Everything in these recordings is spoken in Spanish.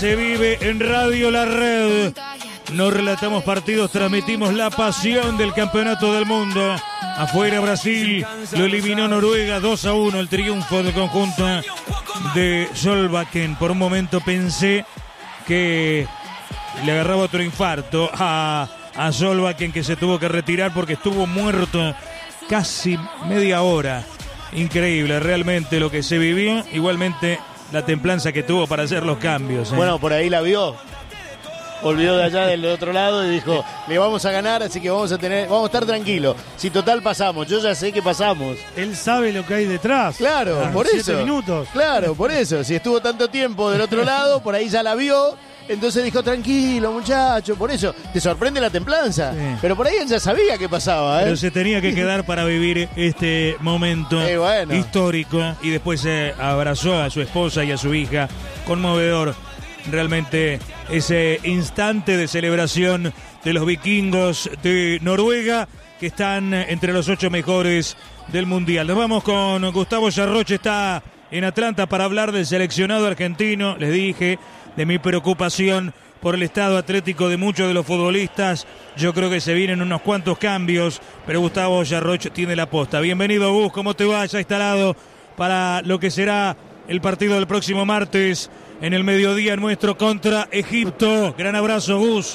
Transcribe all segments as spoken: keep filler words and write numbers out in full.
Se vive en Radio La Red. No relatamos partidos, transmitimos la pasión del campeonato del mundo. Afuera Brasil, lo eliminó Noruega dos a uno, el triunfo del conjunto de Solbakken. Por un momento pensé que le agarraba otro infarto a, a Solbakken, que se tuvo que retirar porque estuvo muerto casi media hora. Increíble realmente lo que se vivió. Igualmente la templanza que tuvo para hacer los cambios, ¿eh? Bueno, por ahí la vio. Volvió de allá del otro lado y dijo, le vamos a ganar, así que vamos a tener, vamos a estar tranquilos. Si total pasamos, yo ya sé que pasamos. Él sabe lo que hay detrás. Claro, por eso. minutos. Claro, por eso. Si estuvo tanto tiempo del otro lado, por ahí ya la vio. Entonces dijo, tranquilo, muchacho. Por eso, te sorprende la templanza. Sí. Pero por ahí él ya sabía que pasaba, ¿eh? Pero se tenía que quedar para vivir este momento eh, bueno. histórico. Y después se abrazó a su esposa y a su hija. Conmovedor. Realmente ese instante de celebración de los vikingos de Noruega, que están entre los ocho mejores del Mundial. Nos vamos con Gustavo Yarroche, está en Atlanta para hablar del seleccionado argentino. Les dije de mi preocupación por el estado atlético de muchos de los futbolistas. Yo creo que se vienen unos cuantos cambios, pero Gustavo Yarroche tiene la posta. Bienvenido, Gus, ¿cómo te va? Ya instalado para lo que será el partido del próximo martes en el mediodía nuestro contra Egipto. Gran abrazo, Gus.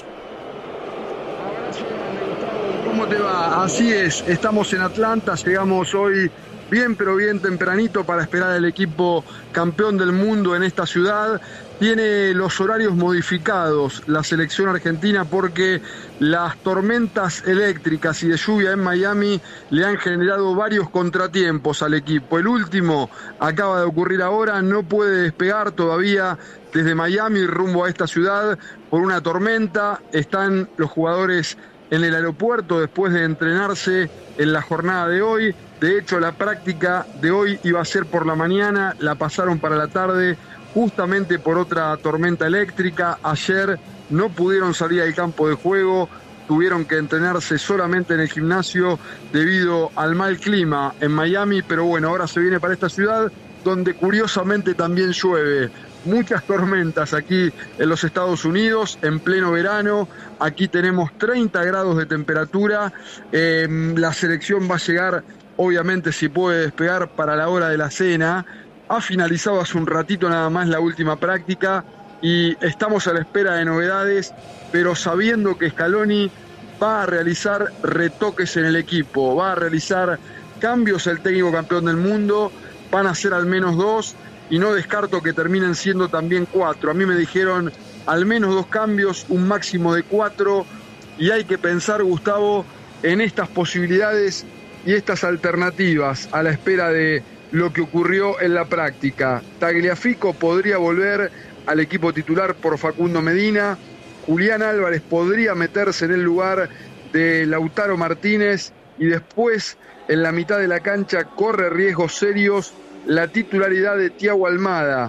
¿Cómo te va? Así es, estamos en Atlanta, llegamos hoy bien pero bien tempranito para esperar al equipo campeón del mundo en esta ciudad. Tiene los horarios modificados la selección argentina porque las tormentas eléctricas y de lluvia en Miami le han generado varios contratiempos al equipo. El último acaba de ocurrir ahora, no puede despegar todavía desde Miami rumbo a esta ciudad por una tormenta. Están los jugadores en el aeropuerto después de entrenarse en la jornada de hoy. De hecho, la práctica de hoy iba a ser por la mañana, la pasaron para la tarde justamente por otra tormenta eléctrica. Ayer no pudieron salir al campo de juego, tuvieron que entrenarse solamente en el gimnasio debido al mal clima en Miami, pero bueno, ahora se viene para esta ciudad donde curiosamente también llueve. Muchas tormentas aquí en los Estados Unidos, en pleno verano. Aquí tenemos treinta grados de temperatura. Eh, la selección va a llegar, obviamente, si puede despegar, para la hora de la cena. Ha finalizado hace un ratito nada más la última práctica y estamos a la espera de novedades, pero sabiendo que Scaloni va a realizar retoques en el equipo, va a realizar cambios el técnico campeón del mundo, van a ser al menos dos y no descarto que terminen siendo también cuatro. A mí me dijeron al menos dos cambios, un máximo de cuatro, y hay que pensar, Gustavo, en estas posibilidades y estas alternativas a la espera de lo que ocurrió en la práctica. Tagliafico podría volver al equipo titular por Facundo Medina. Julián Álvarez podría meterse en el lugar de Lautaro Martínez y después en la mitad de la cancha corre riesgos serios la titularidad de Thiago Almada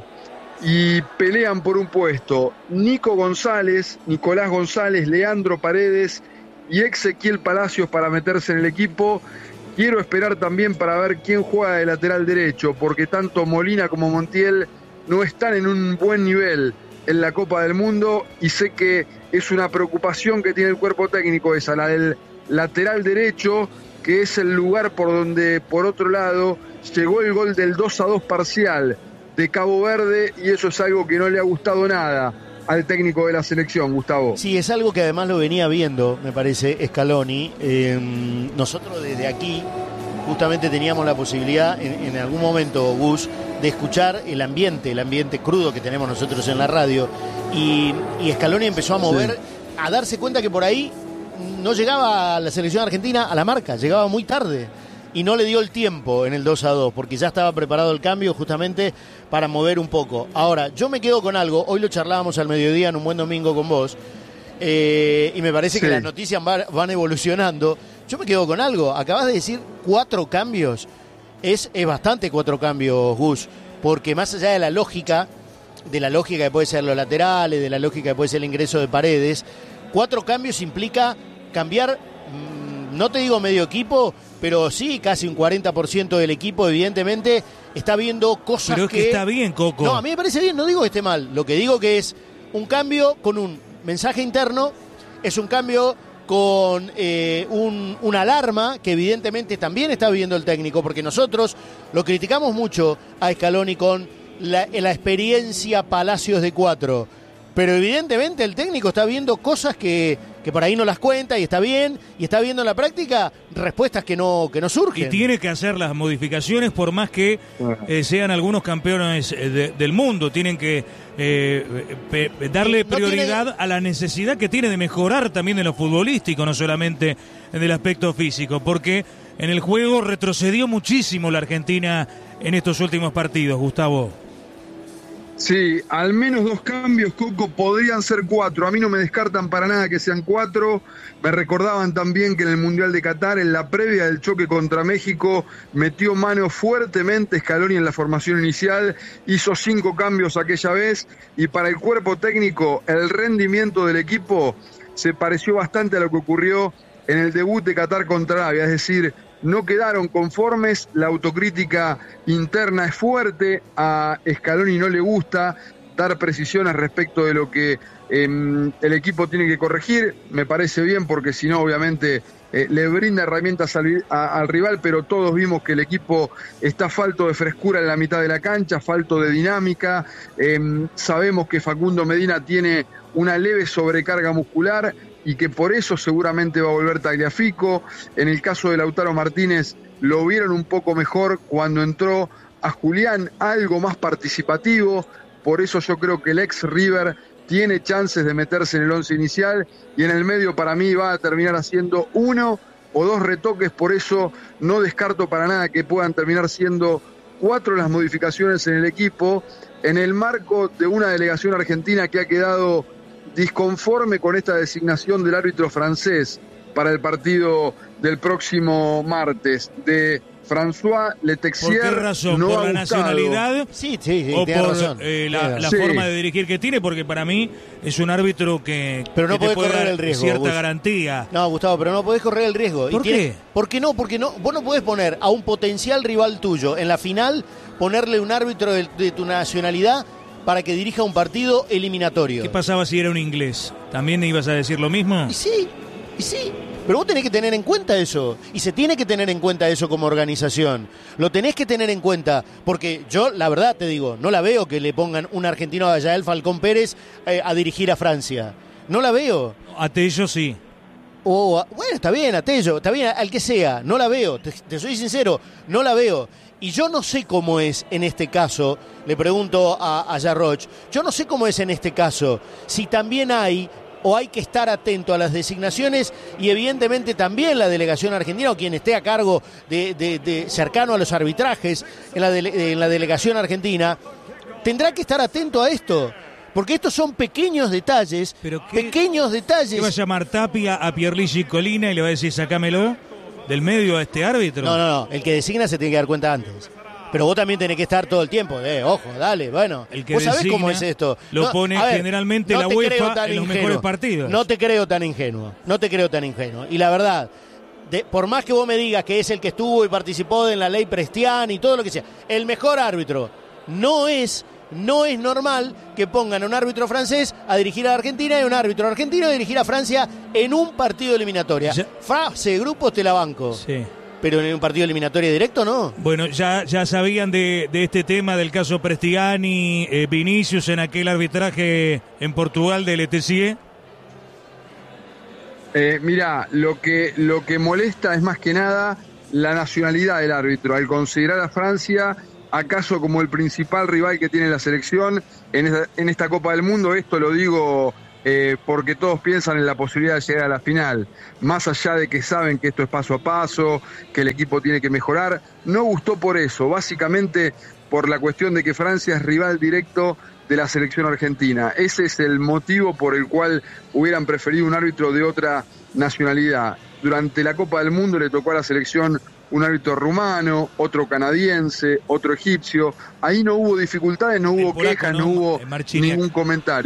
y pelean por un puesto Nico González, Nicolás González, Leandro Paredes y Ezequiel Palacios para meterse en el equipo. Quiero esperar también para ver quién juega de lateral derecho, porque tanto Molina como Montiel no están en un buen nivel en la Copa del Mundo y sé que es una preocupación que tiene el cuerpo técnico esa, la del lateral derecho, que es el lugar por donde, por otro lado, llegó el gol del dos a dos parcial de Cabo Verde y eso es algo que no le ha gustado nada al técnico de la selección, Gustavo. Sí, es algo que además lo venía viendo, me parece, Scaloni. Eh, nosotros desde aquí justamente teníamos la posibilidad, en, en algún momento, Gus, de escuchar el ambiente, el ambiente crudo que tenemos nosotros en la radio. Y, y Scaloni empezó a mover, sí, a darse cuenta que por ahí no llegaba la selección argentina a la marca, llegaba muy tarde. Y no le dio el tiempo en el dos a dos, porque ya estaba preparado el cambio justamente para mover un poco. Ahora, yo me quedo con algo, hoy lo charlábamos al mediodía en Un Buen Domingo con vos, eh, y me parece sí. que las noticias van, van evolucionando. Yo me quedo con algo, acabas de decir cuatro cambios, es, es bastante cuatro cambios, Gus, porque más allá de la lógica, de la lógica que puede ser los laterales, de la lógica que puede ser el ingreso de Paredes, cuatro cambios implica cambiar, mmm, no te digo medio equipo, pero sí, casi un cuarenta por ciento del equipo, evidentemente, está viendo cosas pero es que... que está bien, Coco. No, a mí me parece bien, no digo que esté mal. Lo que digo que es, un cambio con un mensaje interno, es un cambio con eh, un, una alarma que evidentemente también está viviendo el técnico, porque nosotros lo criticamos mucho a Scaloni con la, la experiencia Palacios de cuatro, pero evidentemente el técnico está viendo cosas que, que por ahí no las cuenta y está bien, y está viendo en la práctica respuestas que no, que no surgen. Y tiene que hacer las modificaciones por más que eh, sean algunos campeones de, del mundo, tienen que eh, pe, darle no prioridad tiene... a la necesidad que tiene de mejorar también en lo futbolístico, no solamente en el aspecto físico, porque en el juego retrocedió muchísimo la Argentina en estos últimos partidos, Gustavo. Sí, al menos dos cambios, Coco, podrían ser cuatro. A mí no me descartan para nada que sean cuatro. Me recordaban también que en el Mundial de Qatar, en la previa del choque contra México, metió mano fuertemente Scaloni en la formación inicial, hizo cinco cambios aquella vez, y para el cuerpo técnico el rendimiento del equipo se pareció bastante a lo que ocurrió en el debut de Qatar contra Arabia, es decir, no quedaron conformes, la autocrítica interna es fuerte, a Scaloni no le gusta dar precisiones respecto de lo que eh, el equipo tiene que corregir, me parece bien porque si no obviamente eh, le brinda herramientas al, a, al rival, pero todos vimos que el equipo está falto de frescura en la mitad de la cancha, falto de dinámica, eh, sabemos que Facundo Medina tiene una leve sobrecarga muscular y que por eso seguramente va a volver Tagliafico. En el caso de Lautaro Martínez lo vieron un poco mejor cuando entró a Julián, algo más participativo, por eso yo creo que el ex River tiene chances de meterse en el once inicial, y en el medio para mí va a terminar haciendo uno o dos retoques, por eso no descarto para nada que puedan terminar siendo cuatro las modificaciones en el equipo, en el marco de una delegación argentina que ha quedado disconforme con esta designación del árbitro francés para el partido del próximo martes, de François Letexier. ¿Por qué razón? No ¿Por ha la gustado. Nacionalidad? Sí, sí, sí, ¿O tiene por razón. eh, la, la Sí. forma de dirigir que tiene? Porque para mí es un árbitro que, Pero no que te podés puede correr dar el riesgo, cierta Gus. garantía. No, Gustavo, pero no podés correr el riesgo. ¿Por Y tiene- qué? ¿Por qué no? Porque no, vos no podés poner a un potencial rival tuyo en la final, ponerle un árbitro de, de tu nacionalidad para que dirija un partido eliminatorio. ¿Qué pasaba si era un inglés? ¿También ibas a decir lo mismo? Y sí, y sí. Pero vos tenés que tener en cuenta eso. Y se tiene que tener en cuenta eso como organización. Lo tenés que tener en cuenta. Porque yo, la verdad te digo, no la veo que le pongan un argentino a Yael Falcón Pérez eh, a dirigir a Francia. No la veo. A Tello sí. O, a- bueno, está bien, a Tello, está bien, al que sea. No la veo. Te, te soy sincero, no la veo. Y yo no sé cómo es en este caso, le pregunto a, a Jarroch, yo no sé cómo es en este caso, si también hay o hay que estar atento a las designaciones y evidentemente también la delegación argentina o quien esté a cargo de, de- de cercano a los arbitrajes en la, dele- en la delegación argentina, tendrá que estar atento a esto. Porque estos son pequeños detalles, ¿Pero qué- pequeños detalles. ¿Qué va a llamar Tapia a Pierluigi Colina y le va a decir sacámelo del medio a este árbitro? No, no, no. El que designa se tiene que dar cuenta antes. Pero vos también tenés que estar todo el tiempo. Eh, ojo, dale, bueno. El que vos sabés designa cómo es esto. lo No, pone a ver, generalmente no la te UEFA creo tan en los ingenuo. mejores partidos. No te creo tan ingenuo. No te creo tan ingenuo. Y la verdad, de- por más que vos me digas que es el que estuvo y participó en la ley Prestiani y todo lo que sea, el mejor árbitro no es... No es normal que pongan a un árbitro francés a dirigir a Argentina y un árbitro argentino a dirigir a Francia en un partido eliminatoria. Ya- Fase de grupos te la banco. Sí. Pero en un partido eliminatorio directo no. Bueno, ya, ya sabían de, de este tema del caso Prestiani, eh, Vinicius en aquel arbitraje en Portugal de Letexier. Eh, mira, lo que, lo que molesta es más que nada la nacionalidad del árbitro, al considerar a Francia acaso como el principal rival que tiene la selección en esta, en esta Copa del Mundo. Esto lo digo eh, porque todos piensan en la posibilidad de llegar a la final, más allá de que saben que esto es paso a paso, que el equipo tiene que mejorar. No gustó por eso, básicamente por la cuestión de que Francia es rival directo de la selección argentina. Ese es el motivo por el cual hubieran preferido un árbitro de otra nacionalidad. Durante la Copa del Mundo le tocó a la selección un árbitro rumano, otro canadiense, otro egipcio. Ahí no hubo dificultades, no hubo polaco quejas, no, no hubo eh, Marciniak. ningún comentario.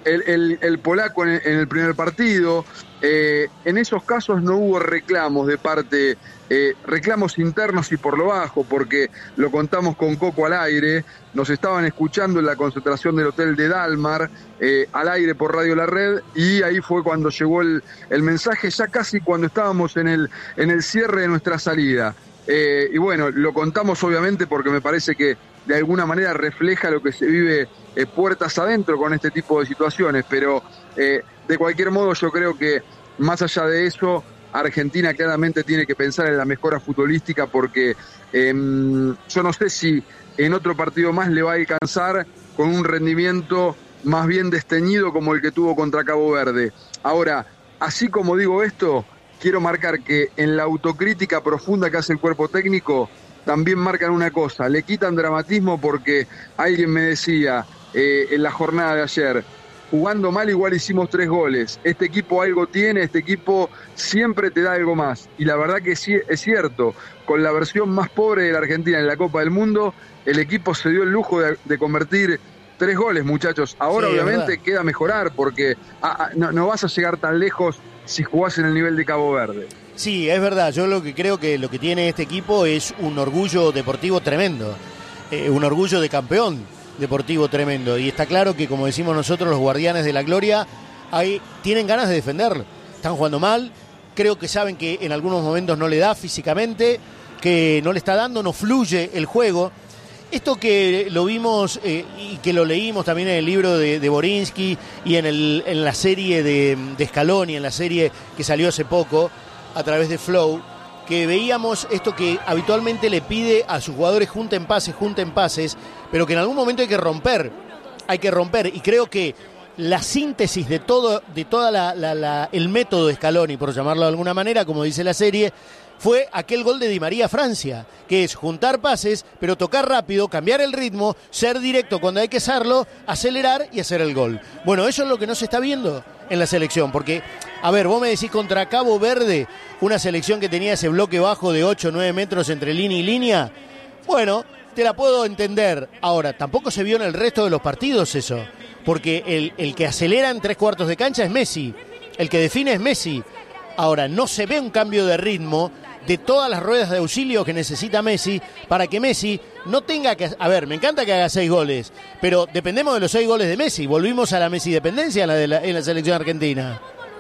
el, el, el polaco en, en el primer partido. Eh, en esos casos no hubo reclamos de parte, eh, reclamos internos y por lo bajo, porque lo contamos con Coco al aire, nos estaban escuchando en la concentración del hotel de Dalmar, eh, al aire por Radio La Red, y ahí fue cuando llegó el, el mensaje, ya casi cuando estábamos en el, en el cierre de nuestra salida. Eh, y bueno, lo contamos obviamente porque me parece que de alguna manera refleja lo que se vive eh, puertas adentro con este tipo de situaciones, pero eh, de cualquier modo yo creo que más allá de eso, Argentina claramente tiene que pensar en la mejora futbolística porque eh, yo no sé si en otro partido más le va a alcanzar con un rendimiento más bien desteñido como el que tuvo contra Cabo Verde. Ahora, así como digo esto, quiero marcar que en la autocrítica profunda que hace el cuerpo técnico, también marcan una cosa, le quitan dramatismo porque alguien me decía eh, en la jornada de ayer, jugando mal igual hicimos tres goles, este equipo algo tiene, este equipo siempre te da algo más, y la verdad que sí es cierto, con la versión más pobre de la Argentina en la Copa del Mundo, el equipo se dio el lujo de, de convertir tres goles, muchachos. Ahora sí, obviamente queda mejorar porque a, a, no, no vas a llegar tan lejos si jugás en el nivel de Cabo Verde. Sí, es verdad, yo lo que creo que lo que tiene este equipo es un orgullo deportivo tremendo, eh, un orgullo de campeón deportivo tremendo, y está claro que, como decimos nosotros, los guardianes de la gloria ahí tienen ganas de defender, están jugando mal, creo que saben que en algunos momentos no le da físicamente, que no le está dando, no fluye el juego. Esto que lo vimos eh, y que lo leímos también en el libro de, de Borinsky y en, el, en la serie de, de Scaloni, en la serie que salió hace poco a través de Flow, que veíamos esto que habitualmente le pide a sus jugadores junten pases, junten pases, pero que en algún momento hay que romper, hay que romper, y creo que la síntesis de todo, de toda la, la, la, el método de Scaloni, por llamarlo de alguna manera, como dice la serie, fue aquel gol de Di María a Francia, que es juntar pases, pero tocar rápido, cambiar el ritmo, ser directo cuando hay que serlo, acelerar y hacer el gol. Bueno, eso es lo que no se está viendo en la selección, porque, a ver, vos me decís contra Cabo Verde, una selección que tenía ese bloque bajo de ocho o nueve metros entre línea y línea, bueno, te la puedo entender. Ahora, tampoco se vio en el resto de los partidos eso, porque el, el que acelera en tres cuartos de cancha es Messi, el que define es Messi. Ahora, no se ve un cambio de ritmo de todas las ruedas de auxilio que necesita Messi para que Messi no tenga que... A ver, me encanta que haga seis goles, pero dependemos de los seis goles de Messi. Volvimos a la Messi-dependencia en la, de la, en la selección argentina.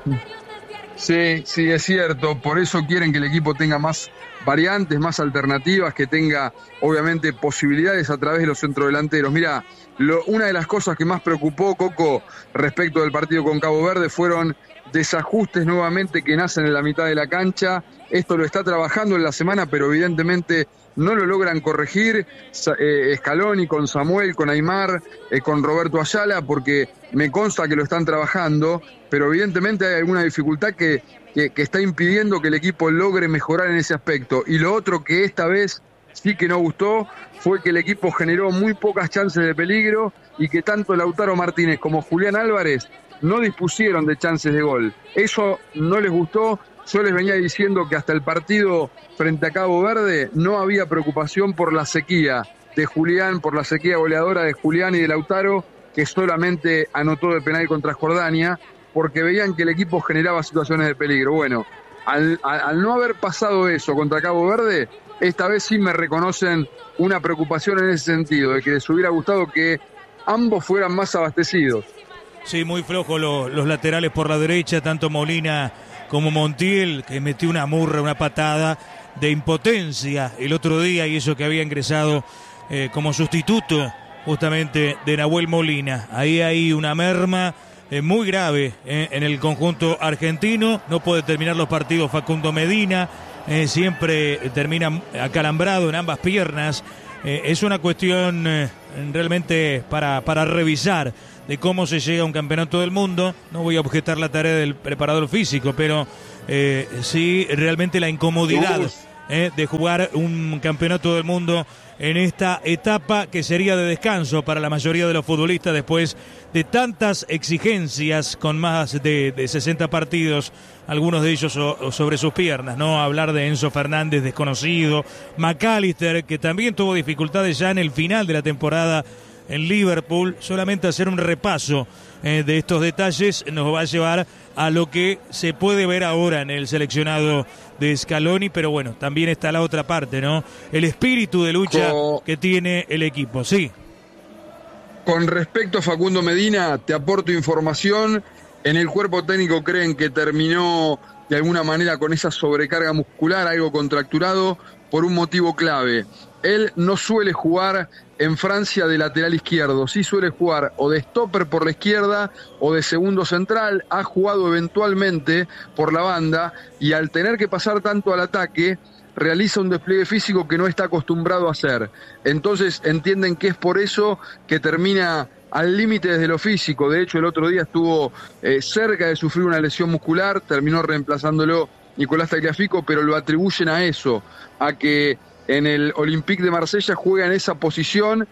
Sí, sí, es cierto. Por eso quieren que el equipo tenga más variantes, más alternativas, que tenga, obviamente, posibilidades a través de los centrodelanteros. Mira, lo, una de las cosas que más preocupó, Coco, respecto del partido con Cabo Verde fueron desajustes nuevamente que nacen en la mitad de la cancha. Esto lo está trabajando en la semana, pero evidentemente no lo logran corregir. Eh, Scaloni con Samuel, con Aymar, eh, con Roberto Ayala, porque me consta que lo están trabajando, pero evidentemente hay alguna dificultad que, que, que está impidiendo que el equipo logre mejorar en ese aspecto. Y lo otro que esta vez sí que no gustó fue que el equipo generó muy pocas chances de peligro y que tanto Lautaro Martínez como Julián Álvarez no dispusieron de chances de gol. Eso no les gustó. Yo les venía diciendo que hasta el partido frente a Cabo Verde no había preocupación por la sequía de Julián, por la sequía goleadora de Julián y de Lautaro, que solamente anotó de penal contra Jordania, porque veían que el equipo generaba situaciones de peligro. Bueno, al, al, al no haber pasado eso contra Cabo Verde, esta vez sí me reconocen una preocupación en ese sentido, de que les hubiera gustado que ambos fueran más abastecidos. Sí, muy flojos los, los laterales por la derecha, tanto Molina como Montiel, que metió una murra, una patada de impotencia el otro día, y eso que había ingresado eh, como sustituto justamente de Nahuel Molina. Ahí hay una merma eh, muy grave eh, en el conjunto argentino. No puede terminar los partidos Facundo Medina, eh, siempre termina acalambrado en ambas piernas. Eh, es una cuestión eh, realmente para, para revisar de cómo se llega a un campeonato del mundo. No voy a objetar la tarea del preparador físico, pero eh, sí realmente la incomodidad eh, de jugar un campeonato del mundo en esta etapa que sería de descanso para la mayoría de los futbolistas después de tantas exigencias con más de, de sesenta partidos, algunos de ellos so, sobre sus piernas, ¿no? Hablar de Enzo Fernández desconocido, McAllister, que también tuvo dificultades ya en el final de la temporada en Liverpool. Solamente hacer un repaso eh, de estos detalles nos va a llevar a lo que se puede ver ahora en el seleccionado de Scaloni, pero bueno, también está la otra parte, ¿no? El espíritu de lucha Co- que tiene el equipo, sí. Con respecto a Facundo Medina, te aporto información. En el cuerpo técnico creen que terminó de alguna manera con esa sobrecarga muscular, algo contracturado, por un motivo clave. Él no suele jugar en Francia de lateral izquierdo, sí suele jugar o de stopper por la izquierda o de segundo central. Ha jugado eventualmente por la banda y al tener que pasar tanto al ataque, realiza un despliegue físico que no está acostumbrado a hacer. Entonces entienden que es por eso que termina al límite desde lo físico. De hecho, el otro día estuvo eh, cerca de sufrir una lesión muscular, terminó reemplazándolo Nicolás Tagliafico, pero lo atribuyen a eso, a que en el Olympique de Marsella juega en esa posición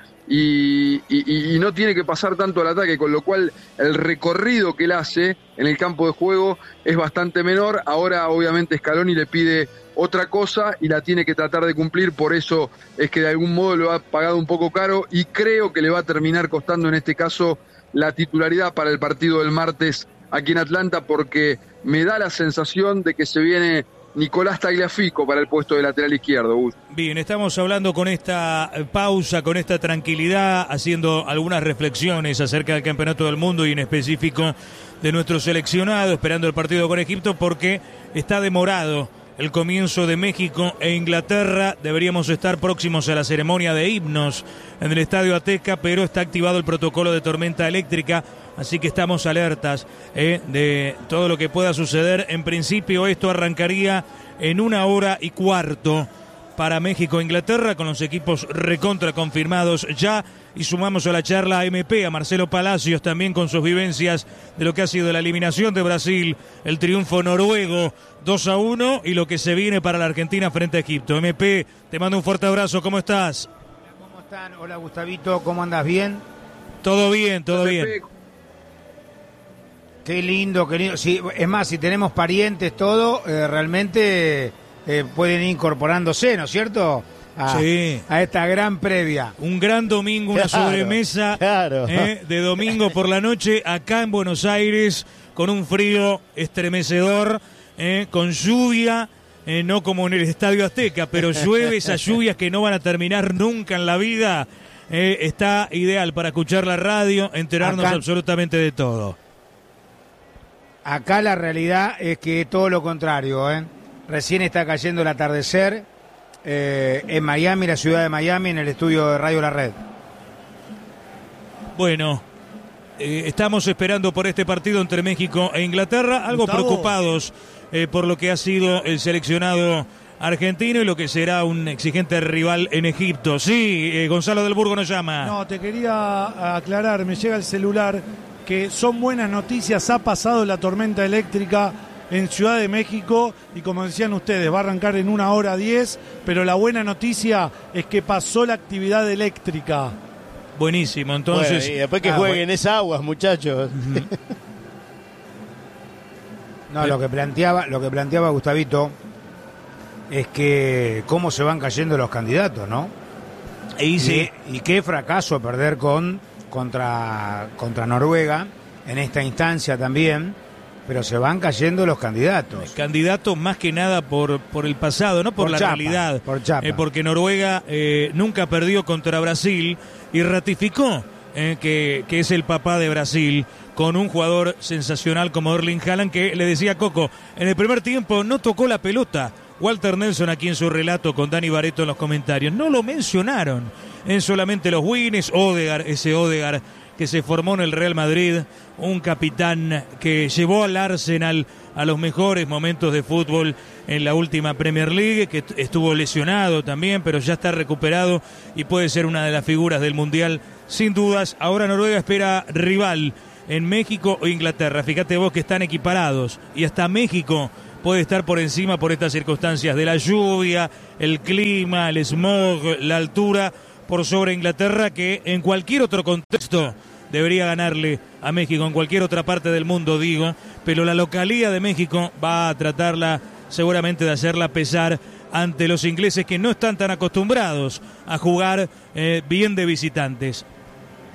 y, y, y no tiene que pasar tanto al ataque, con lo cual el recorrido que él hace en el campo de juego es bastante menor. Ahora obviamente Scaloni le pide otra cosa y la tiene que tratar de cumplir, por eso es que de algún modo lo ha pagado un poco caro y creo que le va a terminar costando en este caso la titularidad para el partido del martes aquí en Atlanta, porque me da la sensación de que se viene Nicolás Tagliafico para el puesto de lateral izquierdo. Uy. Bien, estamos hablando con esta pausa, con esta tranquilidad, haciendo algunas reflexiones acerca del Campeonato del Mundo y en específico de nuestro seleccionado, esperando el partido con Egipto porque está demorado el comienzo de México e Inglaterra. Deberíamos estar próximos a la ceremonia de himnos en el Estadio Azteca, pero está activado el protocolo de tormenta eléctrica, así que estamos alertas eh, de todo lo que pueda suceder. En principio esto arrancaría en una hora y cuarto para México-Inglaterra, con los equipos recontra confirmados ya, y sumamos a la charla a M P, a Marcelo Palacios, también con sus vivencias de lo que ha sido la eliminación de Brasil, el triunfo noruego dos a uno y lo que se viene para la Argentina frente a Egipto. M P, te mando un fuerte abrazo, ¿cómo estás? Hola, ¿cómo están? Hola, Gustavito, ¿cómo andas? ¿Bien? Todo bien, todo bien. Qué lindo, qué lindo. Sí, es más, si tenemos parientes, todo, eh, realmente eh, pueden ir incorporándose, ¿no es cierto? A, sí. a esta gran previa. Un gran domingo, una Claro, sobremesa claro. eh, de domingo por la noche acá en Buenos Aires, con un frío estremecedor, eh, con lluvia, eh, no como en el Estadio Azteca, pero llueve, esas lluvias que no van a terminar nunca en la vida. Eh, está ideal para escuchar la radio, enterarnos Acá, absolutamente de todo. Acá la realidad es que todo lo contrario, ¿eh? Recién está cayendo el atardecer eh, en Miami, la ciudad de Miami, en el estudio de Radio La Red. Bueno, eh, estamos esperando por este partido entre México e Inglaterra, algo Gustavo. preocupados eh, por lo que ha sido el seleccionado argentino y lo que será un exigente rival en Egipto. Sí, eh, Gonzalo del Burgo nos llama. No, te quería aclarar, me llega el celular que son buenas noticias, ha pasado la tormenta eléctrica en Ciudad de México y como decían ustedes, va a arrancar en una hora diez, pero la buena noticia es que pasó la actividad eléctrica. Buenísimo, entonces... Bueno, y después que ah, jueguen bueno. esas aguas, muchachos. No, lo que planteaba, lo que planteaba Gustavito es que cómo se van cayendo los candidatos, ¿no? Y sí, Y, y qué fracaso perder con contra contra Noruega en esta instancia también, pero se van cayendo los candidatos. candidato más que nada por, por el pasado, no por, Por la chapa, realidad. por chapa. Eh, porque Noruega eh, nunca perdió contra Brasil y ratificó eh, que, que es el papá de Brasil, con un jugador sensacional como Erling Haaland, que le decía a Coco, en el primer tiempo no tocó la pelota. Walter Nelson aquí en su relato con Dani Barreto en los comentarios, no lo mencionaron en solamente los wins. Odegaard, ese Odegaard que se formó en el Real Madrid, un capitán que llevó al Arsenal a los mejores momentos de fútbol en la última Premier League, que estuvo lesionado también, pero ya está recuperado y puede ser una de las figuras del Mundial sin dudas. Ahora Noruega espera rival en México o Inglaterra. Fíjate vos que están equiparados y hasta México puede estar por encima por estas circunstancias de la lluvia, el clima, el smog, la altura, por sobre Inglaterra, que en cualquier otro contexto debería ganarle a México, en cualquier otra parte del mundo digo, pero la localía de México va a tratarla seguramente de hacerla pesar ante los ingleses, que no están tan acostumbrados a jugar eh, bien de visitantes.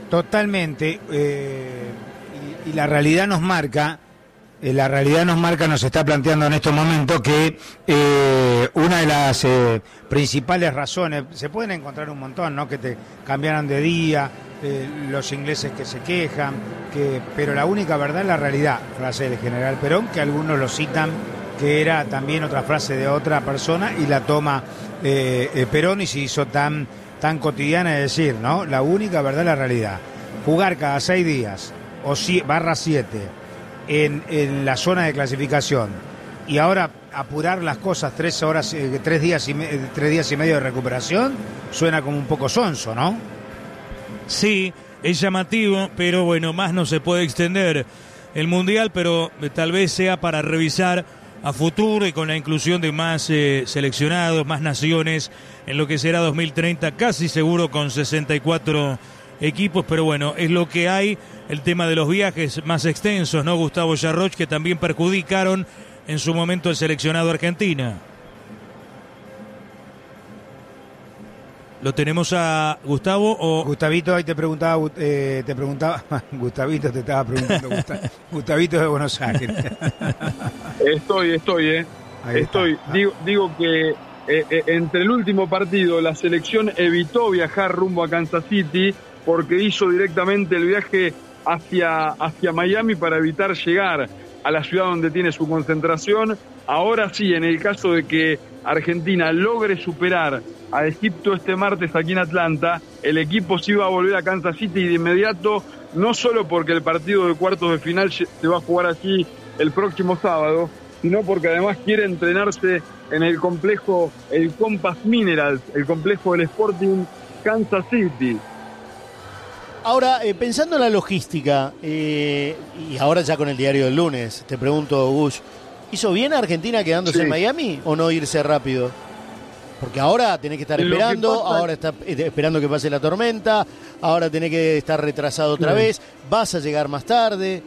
Totalmente. Eh, y, y la realidad nos marca, eh, la realidad nos marca, nos está planteando en estos momentos que eh, una de las eh, principales razones, se pueden encontrar un montón, ¿no? Que te cambiaran de día, eh, los ingleses que se quejan, que, pero la única verdad es la realidad, frase del general Perón, que algunos lo citan, que era también otra frase de otra persona y la toma eh, eh, Perón y se hizo tan tan cotidiana de decir, ¿no? La única verdad es la realidad. Jugar cada seis días o si, barra siete en, en la zona de clasificación y ahora apurar las cosas tres horas, eh, tres días y me, tres días y medio de recuperación suena como un poco sonso, ¿no? Sí, es llamativo, pero bueno, más no se puede extender el mundial, pero tal vez sea para revisar a futuro y con la inclusión de más eh, seleccionados, más naciones en lo que será dos mil treinta, casi seguro con sesenta y cuatro equipos, pero bueno, es lo que hay. El tema de los viajes más extensos, ¿no, Gustavo Yarroch? Que también perjudicaron en su momento el seleccionado Argentina. ¿Lo tenemos a Gustavo o...? Gustavito, ahí te preguntaba, eh, te preguntaba, Gustavito te estaba preguntando, Gustav, Gustavito de Buenos Aires. Estoy, estoy, eh. Ahí estoy. está. Digo, digo que eh, eh, entre el último partido la selección evitó viajar rumbo a Kansas City porque hizo directamente el viaje hacia, hacia Miami para evitar llegar a la ciudad donde tiene su concentración. Ahora sí, en el caso de que Argentina logre superar a Egipto este martes aquí en Atlanta, el equipo sí va a volver a Kansas City de inmediato, no solo porque el partido de cuartos de final se va a jugar allí el próximo sábado, sino porque además quiere entrenarse en el complejo, el Compass Minerals, el complejo del Sporting Kansas City. Ahora, eh, pensando en la logística, eh, y ahora ya con el diario del lunes, te pregunto, Gus, ¿hizo bien Argentina quedándose Sí. en Miami o no irse rápido? Porque ahora tenés que estar Lo que esperando, pasa- ahora está eh, esperando que pase la tormenta, ahora tenés que estar retrasado otra Sí. vez, vas a llegar más tarde.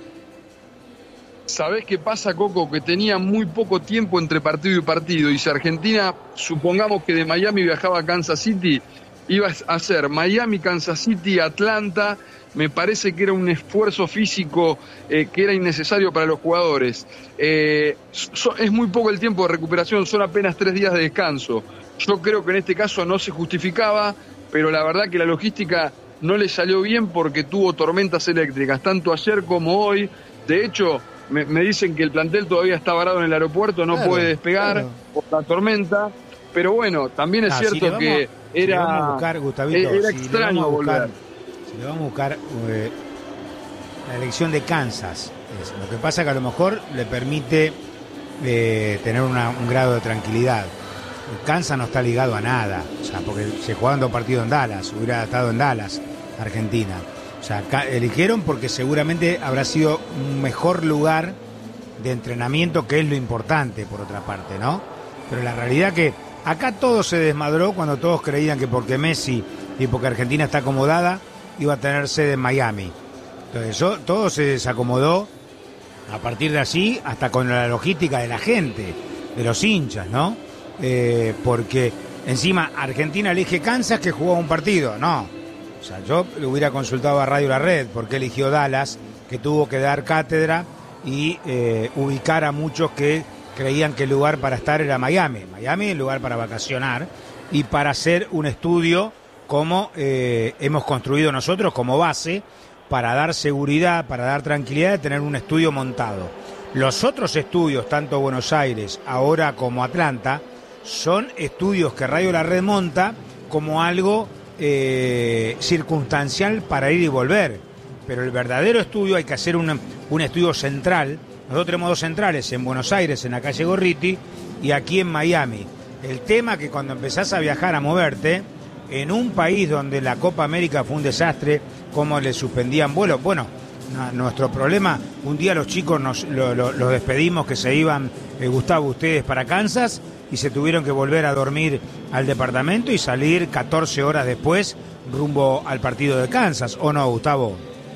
¿Sabés qué pasa, Coco? Que tenía muy poco tiempo entre partido y partido. Y si Argentina, supongamos que de Miami viajaba a Kansas City, iba a hacer Miami, Kansas City, Atlanta. Me parece que era un esfuerzo físico eh, que era innecesario para los jugadores. Eh, so, es muy poco el tiempo de recuperación, son apenas tres días de descanso. Yo creo que en este caso no se justificaba, pero la verdad que la logística no le salió bien porque tuvo tormentas eléctricas, tanto ayer como hoy. De hecho, me, me dicen que el plantel todavía está varado en el aeropuerto, no Claro, puede despegar claro. por la tormenta. Pero bueno, también es Ah, cierto si le vamos- que si le era, vamos a buscar, Gustavito, era si le extraño vamos a buscar- volver. Si le vamos a buscar eh, la elección de Kansas, es, lo que pasa que a lo mejor le permite eh, tener una, un grado de tranquilidad. Kansas no está ligado a nada, o sea, porque se jugaban dos partidos en Dallas, hubiera estado en Dallas, Argentina. O sea, ca- eligieron porque seguramente habrá sido un mejor lugar de entrenamiento, que es lo importante, por otra parte, ¿no? Pero la realidad que acá todo se desmadró cuando todos creían que porque Messi y porque Argentina está acomodada, iba a tener sede en Miami. Entonces eso, todo se desacomodó a partir de allí, hasta con la logística de la gente, de los hinchas, ¿no? Eh, porque encima Argentina elige Kansas, que jugó un partido, no. O sea, yo le hubiera consultado a Radio La Red porque eligió Dallas, que tuvo que dar cátedra y eh, ubicar a muchos que creían que el lugar para estar era Miami. Miami es el lugar para vacacionar y para hacer un estudio como eh, hemos construido nosotros como base, para dar seguridad, para dar tranquilidad de tener un estudio montado. Los otros estudios, tanto Buenos Aires ahora como Atlanta, son estudios que Radio La Red monta como algo eh, circunstancial para ir y volver. Pero el verdadero estudio hay que hacer un, un estudio central. Nosotros tenemos dos centrales, en Buenos Aires, en la calle Gorriti, y aquí en Miami. El tema que cuando empezás a viajar, a moverte, en un país donde la Copa América fue un desastre, como le suspendían vuelos, bueno, no, nuestro problema, un día los chicos nos lo, lo, los despedimos que se iban, eh, Gustavo, ustedes para Kansas, y se tuvieron que volver a dormir al departamento y salir catorce horas después rumbo al partido de Kansas, ¿o no, Gustavo?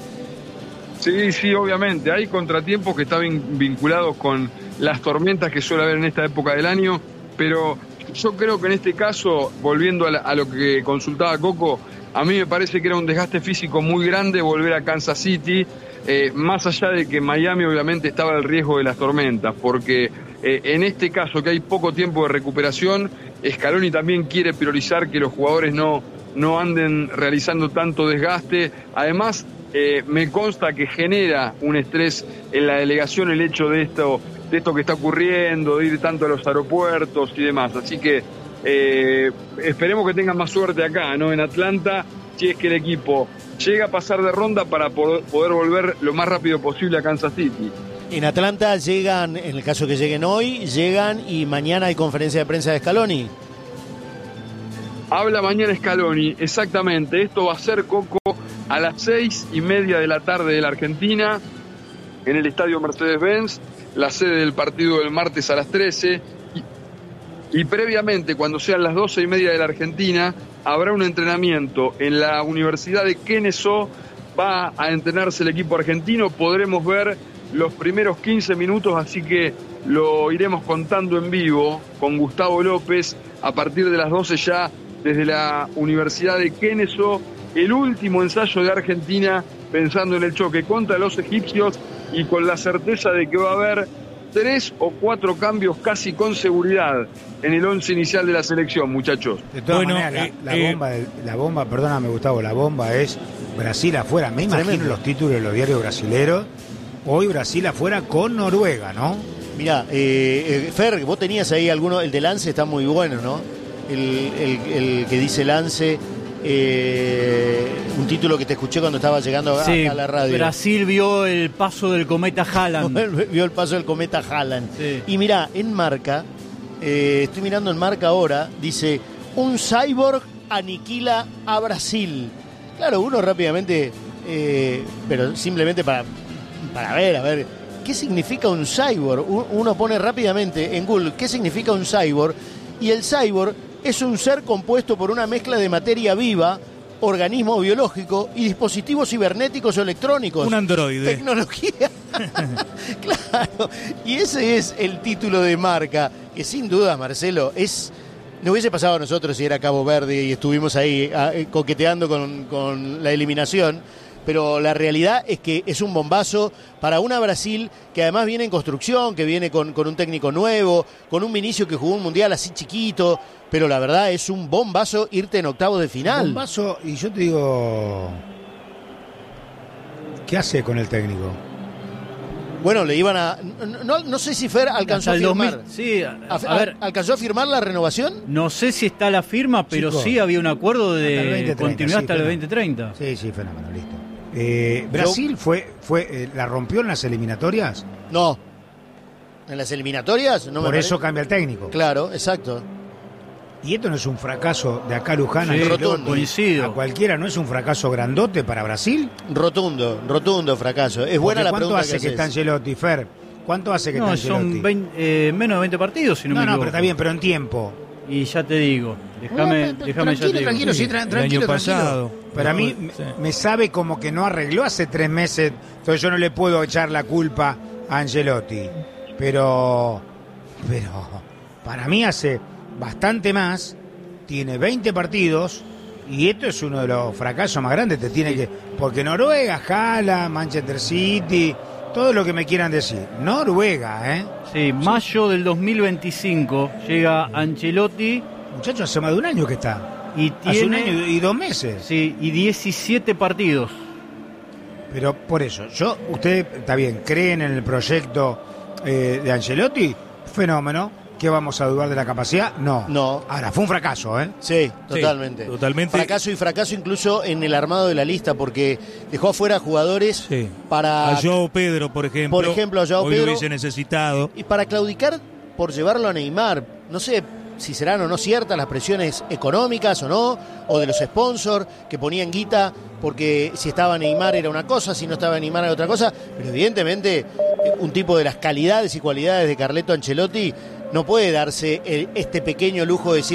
Sí, sí, obviamente. Hay contratiempos que están vinculados con las tormentas que suele haber en esta época del año, pero yo creo que en este caso, volviendo a, la, a lo que consultaba Coco, A mí me parece que era un desgaste físico muy grande volver a Kansas City, eh, más allá de que Miami obviamente estaba el riesgo de las tormentas, porque eh, en este caso que hay poco tiempo de recuperación, Scaloni también quiere priorizar que los jugadores no, no anden realizando tanto desgaste. Además, eh, me consta que genera un estrés en la delegación el hecho de esto, de esto que está ocurriendo, de ir tanto a los aeropuertos y demás. Así que eh, esperemos que tengan más suerte acá, ¿no? En Atlanta, si es que el equipo llega a pasar de ronda para poder, poder volver lo más rápido posible a Kansas City. En Atlanta llegan, en el caso que lleguen hoy, llegan y mañana hay conferencia de prensa de Scaloni. Habla mañana Scaloni, exactamente. Esto va a ser, Coco, a las seis y media de la tarde de la Argentina, en el estadio Mercedes-Benz, la sede del partido del martes a las trece. Y, y previamente, cuando sean las doce y media de la Argentina, habrá un entrenamiento en la Universidad de Kennesaw. Va a entrenarse el equipo argentino. Podremos ver los primeros quince minutos, así que lo iremos contando en vivo con Gustavo López a partir de las doce ya desde la Universidad de Kennesaw. El último ensayo de Argentina pensando en el choque contra los egipcios y con la certeza de que va a haber tres o cuatro cambios casi con seguridad en el once inicial de la selección, muchachos. De todas Bueno, maneras, eh, la, la eh, bomba, la bomba, perdóname Gustavo, la bomba es Brasil afuera. Me imagino Tremendo. los títulos de los diarios brasileros. Hoy Brasil afuera con Noruega, ¿no? Mirá, eh, eh, Fer, vos tenías ahí alguno, el de Lance está muy bueno, ¿no? El, el, el que dice Lance, eh, un título que te escuché cuando estaba llegando a, Sí, a la radio. Brasil vio el paso del cometa Haaland. Vio el paso del cometa Haaland. Sí. Y mirá, en Marca, eh, estoy mirando en Marca ahora, dice, un cyborg aniquila a Brasil. Claro, uno rápidamente, eh, pero simplemente para, para ver, a ver, ¿qué significa un cyborg? Uno pone rápidamente en Google, ¿qué significa un cyborg? Y el cyborg es un ser compuesto por una mezcla de materia viva, organismo biológico y dispositivos cibernéticos o electrónicos. Un androide. Tecnología. Claro. Y ese es el título de Marca, que sin duda, Marcelo, es... Nos hubiese pasado a nosotros si era Cabo Verde y estuvimos ahí a, coqueteando con, con la eliminación, pero la realidad es que es un bombazo para una Brasil que además viene en construcción, que viene con, con un técnico nuevo, con un Vinicius que jugó un mundial así chiquito, pero la verdad es un bombazo irte en octavos de final. Bombazo, y yo te digo, ¿qué hace con el técnico? Bueno, le iban a... No, no sé si Fer alcanzó a Hasta el firmar. dos mil Sí, a, A- a ver, ¿Alcanzó a firmar la renovación? no sé si está la firma, pero Chicos, sí había un acuerdo hasta el de veinte treinta, continuidad sí, hasta el fenómeno. veinte treinta. Sí, sí, fenómeno, listo. Eh, Brasil fue, fue eh, la rompió en las eliminatorias, No. ¿En las eliminatorias? No me por eso parece. cambia el técnico. Claro, exacto. Y esto no es un fracaso de acá a Luján, Sí, a rotundo. coincido. a cualquiera, ¿no es un fracaso grandote para Brasil? Rotundo, rotundo fracaso. Es buena Porque la ¿cuánto pregunta hace que que, está haces. Ancelotti, Fer? ¿Cuánto hace que No, está son Ancelotti? veinte, eh, menos de veinte partidos, si no, no, me no, equivoco. pero está bien, pero en tiempo. Y ya te digo, déjame, No, déjame ya te tranquilo, digo. tranquilo, sí, tra- el tranquilo, año tranquilo. pasado. Pero a mí Sí. me- me sabe como que no arregló hace tres meses, entonces yo no le puedo echar la culpa a Ancelotti. Pero, pero para mí hace bastante más, tiene veinte partidos y esto es uno de los fracasos más grandes. Te tiene que, porque Noruega, Jala, Manchester City, todo lo que me quieran decir. Noruega, ¿eh? Sí, mayo del dos mil veinticinco llega Ancelotti Muchachos, hace más de un año que está. y Hace un tiene año y dos meses. sí, y diecisiete partidos. Pero por eso, yo, usted, está bien, creen en el proyecto eh, de Ancelotti, fenómeno. ¿Qué vamos a dudar de la capacidad? No. No. Ahora, fue un fracaso, ¿eh? Sí, totalmente. totalmente. Fracaso y fracaso incluso en el armado de la lista, porque dejó afuera jugadores Sí. para... A Joao Pedro, por ejemplo. Por ejemplo, a Joao hoy Pedro. lo hubiese necesitado. Y para claudicar por llevarlo a Neymar, no sé si serán o no ciertas las presiones económicas o no, o de los sponsors que ponían guita, porque si estaba Neymar era una cosa, si no estaba Neymar era otra cosa, pero evidentemente eh, un tipo de las calidades y cualidades de Carleto Ancelotti no puede darse el- este pequeño lujo de decir